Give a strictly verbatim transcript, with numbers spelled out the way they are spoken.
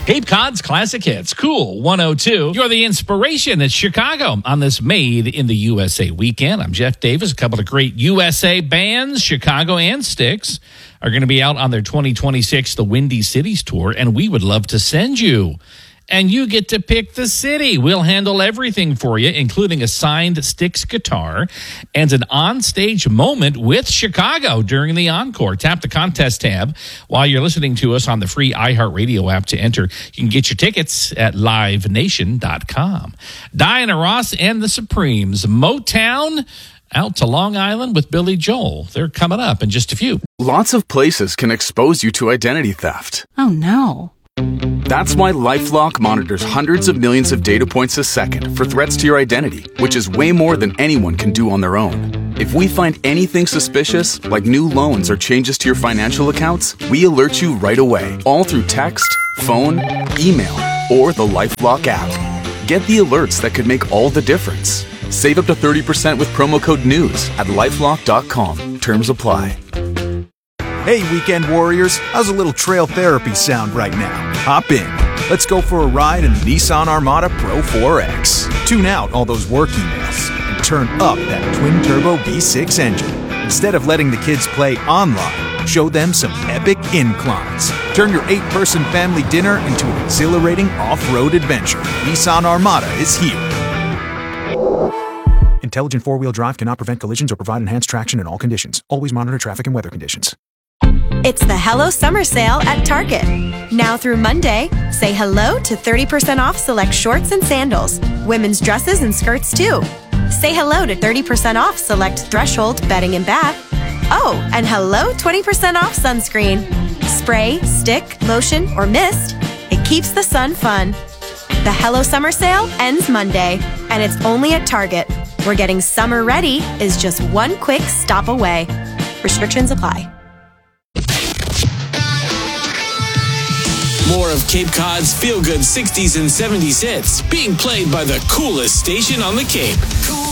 Cape Cod's Classic Hits, Cool one oh two. You're the inspiration at Chicago on this Made in the U S A weekend. I'm Jeff Davis. A couple of great U S A bands, Chicago and Styx, are going to be out on their twenty twenty-six The Windy Cities Tour, and we would love to send you. And you get to pick the city. We'll handle everything for you, including a signed Styx guitar and an on-stage moment with Chicago during the encore. Tap the contest tab while you're listening to us on the free iHeartRadio app to enter. You can get your tickets at live nation dot com. Diana Ross and the Supremes, Motown, out to Long Island with Billy Joel. They're coming up in just a few. Lots of places can expose you to identity theft. Oh, no. That's why LifeLock monitors hundreds of millions of data points a second for threats to your identity, which is way more than anyone can do on their own. If we find anything suspicious, like new loans or changes to your financial accounts, we alert you right away, all through text, phone, email, or the LifeLock app. Get the alerts that could make all the difference. Save up to thirty percent with promo code NEWS at lifelock dot com. Terms apply. Hey, weekend warriors, how's a little trail therapy sound right now? Hop in. Let's go for a ride in the Nissan Armada Pro four X. Tune out all those work emails and turn up that twin-turbo V six engine. Instead of letting the kids play online, show them some epic inclines. Turn your eight-person family dinner into an exhilarating off-road adventure. Nissan Armada is here. Intelligent four-wheel drive cannot prevent collisions or provide enhanced traction in all conditions. Always monitor traffic and weather conditions. It's the Hello Summer Sale at Target. Now through Monday, say hello to thirty percent off select shorts and sandals, women's dresses and skirts too. Say hello to thirty percent off select Threshold bedding and bath. Oh, and hello twenty percent off sunscreen. Spray, stick, lotion, or mist, it keeps the sun fun. The Hello Summer Sale ends Monday, and it's only at Target, where getting summer ready is just one quick stop away. Restrictions apply. More of Cape Cod's feel-good sixties and seventies hits being played by the coolest station on the Cape. Cool.